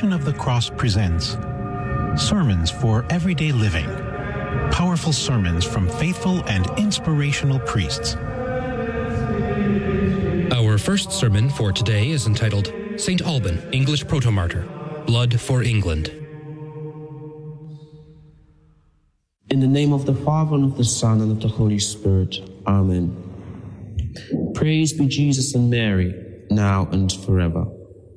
Passion of the Cross presents Sermons for Everyday Living. Powerful sermons from faithful and inspirational priests. Our first sermon for today is entitled St. Alban, English Protomartyr, Blood for England. In the name of the Father, and of the Son, and of the Holy Spirit. Amen. Praise be Jesus and Mary, now and forever.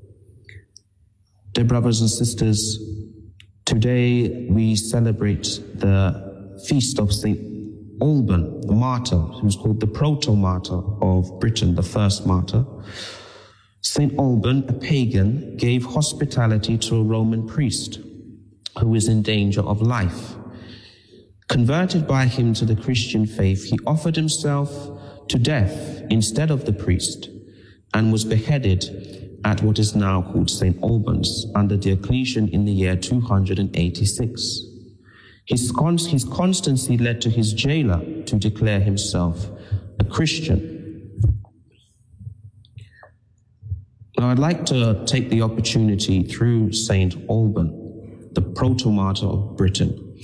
Dear brothers and sisters, today we celebrate the feast of St. Alban, the martyr, who's called the proto-martyr of Britain, the first martyr. St. Alban, a pagan, gave hospitality to a Roman priest who was in danger of life. Converted by him to the Christian faith, he offered himself to death instead of the priest and was beheaded at what is now called St. Albans under Diocletian in the year 286. His constancy led to his jailer to declare himself a Christian. Now I'd like to take the opportunity through St. Alban, the proto-martyr of Britain,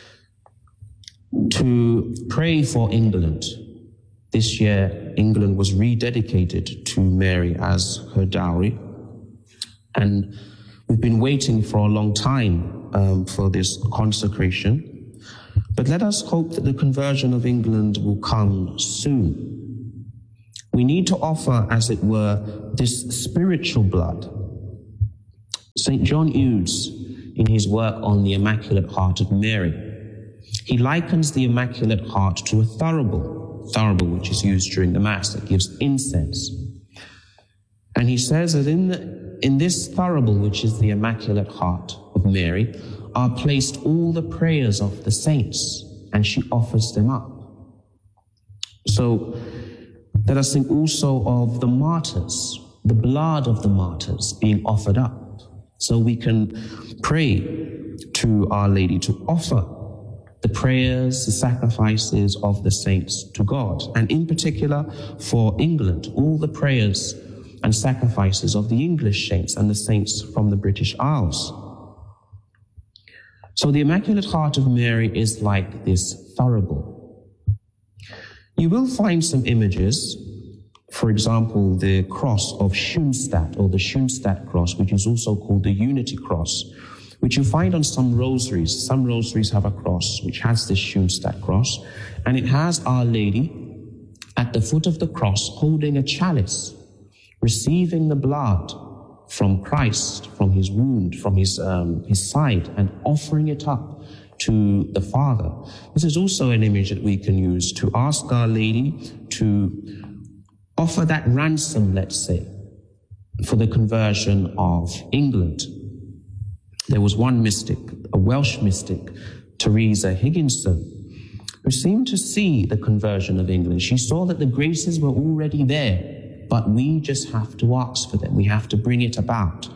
to pray for England. This year, England was rededicated to Mary as her dowry. And we've been waiting for a long time for this consecration. But let us hope that the conversion of England will come soon. We need to offer, as it were, this spiritual blood. St. John Eudes, in his work on the Immaculate Heart of Mary, he likens the Immaculate Heart to a thurible which is used during the Mass that gives incense. And he says that in this thurible, which is the Immaculate Heart of Mary, are placed all the prayers of the saints, and she offers them up. So let us think also of the martyrs, the blood of the martyrs being offered up. So we can pray to Our Lady to offer the prayers, the sacrifices of the saints to God, and in particular for England, all the prayers and sacrifices of the English saints and the saints from the British Isles. So the Immaculate Heart of Mary is like this thurible. You will find some images, for example, the cross of Schoenstatt, or the Schoenstatt cross, which is also called the Unity Cross, which you find on some rosaries. Some rosaries have a cross which has this Schoenstatt cross, and it has Our Lady at the foot of the cross holding a chalice, receiving the blood from Christ, from his wound, from his side, and offering it up to the Father. This is also an image that we can use to ask Our Lady to offer that ransom, let's say, for the conversion of England. There was one mystic, a Welsh mystic, Teresa Higginson, who seemed to see the conversion of England. She saw that the graces were already there, but we just have to ask for them. We have to bring it about.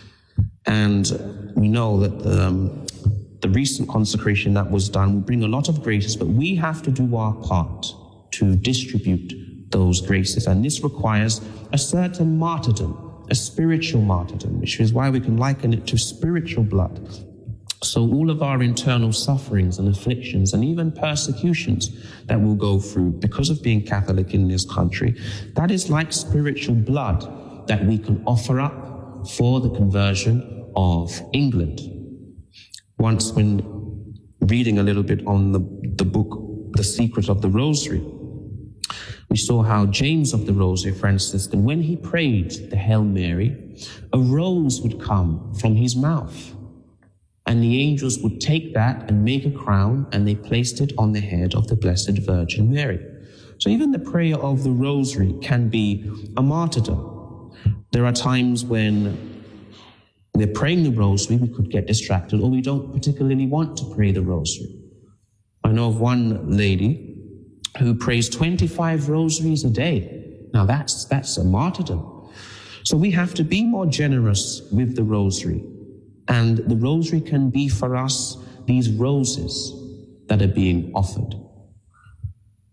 And we know that the recent consecration that was done will bring a lot of graces, but we have to do our part to distribute those graces. And this requires a certain martyrdom, a spiritual martyrdom, which is why we can liken it to spiritual blood. So all of our internal sufferings and afflictions and even persecutions that we'll go through because of being Catholic in this country, that is like spiritual blood that we can offer up for the conversion of England. Once, when reading a little bit on the book, The Secret of the Rosary, we saw how James of the Rosary Franciscan, when he prayed the Hail Mary, a rose would come from his mouth. And the angels would take that and make a crown, and they placed it on the head of the Blessed Virgin Mary. So even the prayer of the Rosary can be a martyrdom. There are times when we're praying the Rosary, we could get distracted, or we don't particularly want to pray the Rosary. I know of one lady who prays 25 rosaries a day. Now that's a martyrdom. So we have to be more generous with the Rosary. And the Rosary can be for us these roses that are being offered.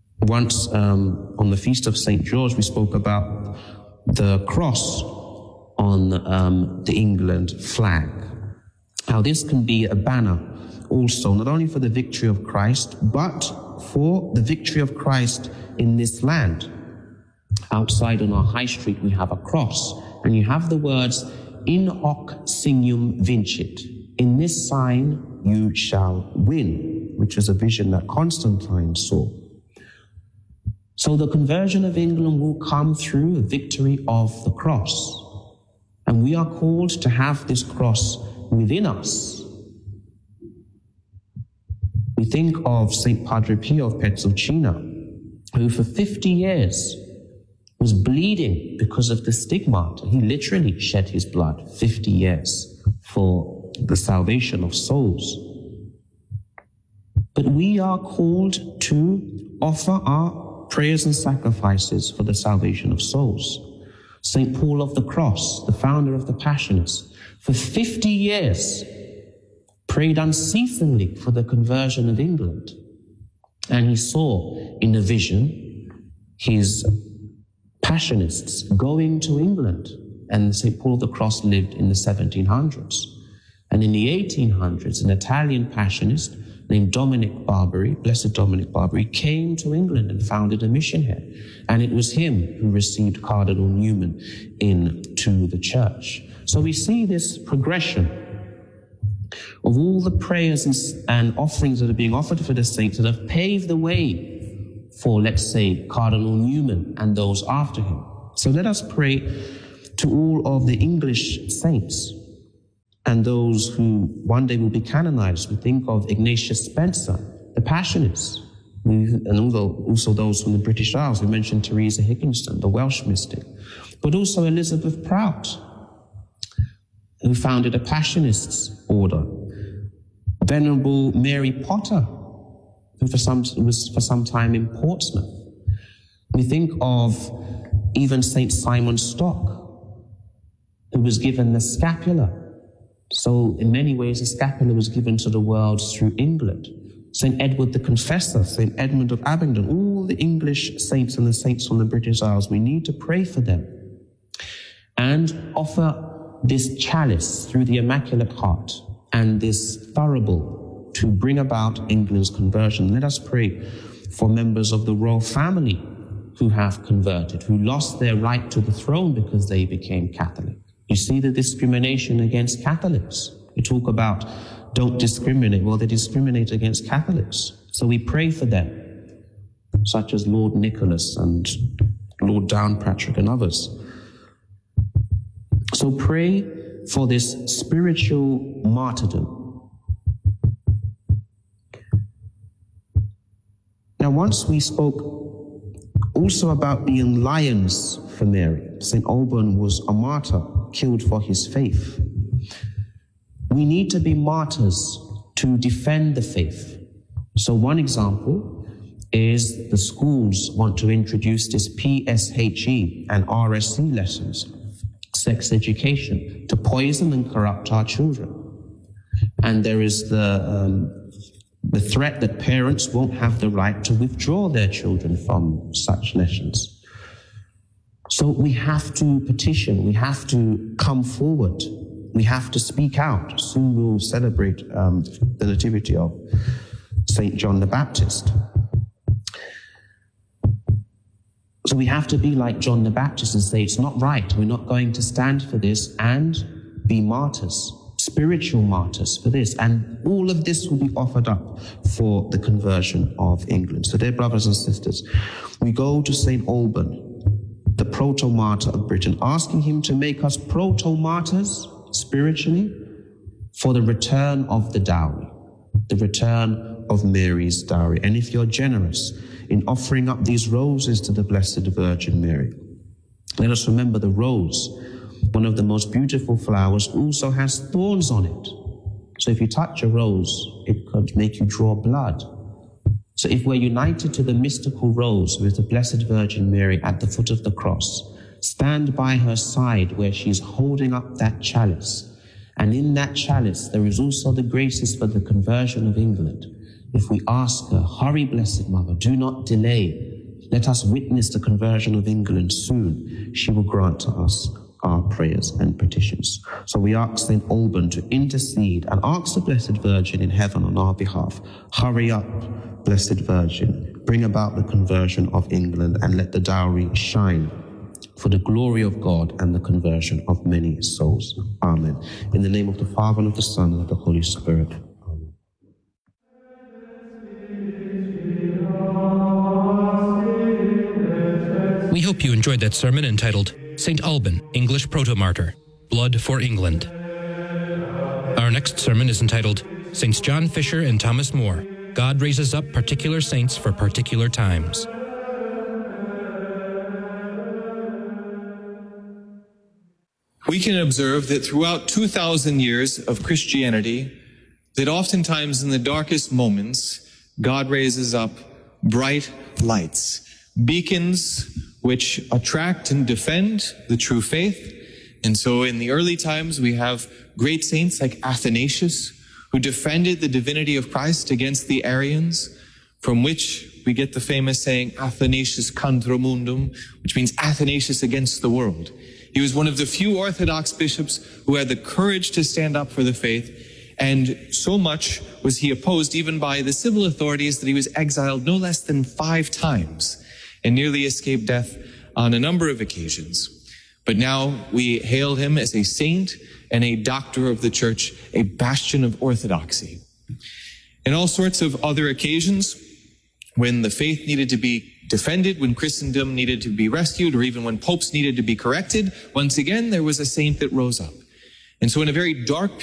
Once on the Feast of St. George, we spoke about the cross on the England flag. Now, this can be a banner also, not only for the victory of Christ, but for the victory of Christ in this land. Outside on our high street, we have a cross, and you have the words, "In hoc signum vincit." In this sign you shall win, which is a vision that Constantine saw. So the conversion of England will come through a victory of the cross. And we are called to have this cross within us. We think of St. Padre Pio of Petrelcina, who for 50 years was bleeding because of the stigmata. He literally shed his blood 50 years for the salvation of souls. But we are called to offer our prayers and sacrifices for the salvation of souls. St. Paul of the Cross, the founder of the Passionists, for 50 years prayed unceasingly for the conversion of England. And he saw in a vision his Passionists going to England. And St. Paul of the Cross lived in the 1700s. And in the 1800s, an Italian Passionist named Dominic Barbary, Blessed Dominic Barbary, came to England and founded a mission here. And it was him who received Cardinal Newman into the church. So we see this progression of all the prayers and offerings that are being offered for the saints that have paved the way for, let's say, Cardinal Newman and those after him. So let us pray to all of the English saints and those who one day will be canonized. We think of Ignatius Spencer, the Passionists, and also those from the British Isles. We mentioned Teresa Higginson, the Welsh mystic, but also Elizabeth Prout, who founded a Passionists order. Venerable Mary Potter, who was for some time in Portsmouth. We think of even St. Simon Stock, who was given the scapula. So in many ways, the scapula was given to the world through England. St. Edward the Confessor, St. Edmund of Abingdon, all the English saints and the saints from the British Isles, we need to pray for them and offer this chalice through the Immaculate Heart and this thurible to bring about England's conversion. Let us pray for members of the royal family who have converted, who lost their right to the throne because they became Catholic. You see the discrimination against Catholics. We talk about don't discriminate. Well, they discriminate against Catholics. So we pray for them, such as Lord Nicholas and Lord Downpatrick and others. So pray for this spiritual martyrdom. Now, once we spoke also about being lions for Mary. St. Alban was a martyr, killed for his faith. We need to be martyrs to defend the faith. So one example is the schools want to introduce this PSHE and RSC lessons, sex education, to poison and corrupt our children. And there is the threat that parents won't have the right to withdraw their children from such lessons. So we have to petition, we have to come forward, we have to speak out. Soon we'll celebrate the Nativity of St. John the Baptist. So we have to be like John the Baptist and say, it's not right, we're not going to stand for this, and be martyrs, spiritual martyrs for this. And all of this will be offered up for the conversion of England. So dear brothers and sisters, we go to St. Alban, the proto-martyr of Britain, asking him to make us proto-martyrs spiritually for the return of the dowry, the return of Mary's dowry. And if you're generous in offering up these roses to the Blessed Virgin Mary, let us remember the rose, one of the most beautiful flowers, also has thorns on it. So if you touch a rose, it could make you draw blood. So if we're united to the mystical rose with the Blessed Virgin Mary at the foot of the cross, stand by her side where she's holding up that chalice. And in that chalice, there is also the graces for the conversion of England. If we ask her, hurry, Blessed Mother, do not delay. Let us witness the conversion of England soon. She will grant to us our prayers and petitions. So we ask St. Alban to intercede and ask the Blessed Virgin in heaven on our behalf. Hurry up, Blessed Virgin, bring about the conversion of England and let the dowry shine for the glory of God and the conversion of many souls. Amen. In the name of the Father, and of the Son, and of the Holy Spirit. Amen. We hope you enjoyed that sermon entitled St. Alban, English Proto-Martyr, Blood for England. Our next sermon is entitled Saints John Fisher and Thomas More, God Raises Up Particular Saints for Particular Times. We can observe that throughout 2,000 years of Christianity, that oftentimes in the darkest moments, God raises up bright lights, beacons which attract and defend the true faith. And so in the early times, we have great saints like Athanasius, who defended the divinity of Christ against the Arians, from which we get the famous saying, Athanasius contra mundum, which means Athanasius against the world. He was one of the few Orthodox bishops who had the courage to stand up for the faith, and so much was he opposed even by the civil authorities that he was exiled no less than 5 times and nearly escaped death on a number of occasions. But now we hail him as a saint and a doctor of the church, a bastion of orthodoxy. In all sorts of other occasions, when the faith needed to be defended, when Christendom needed to be rescued, or even when popes needed to be corrected, once again, there was a saint that rose up. And so in a very dark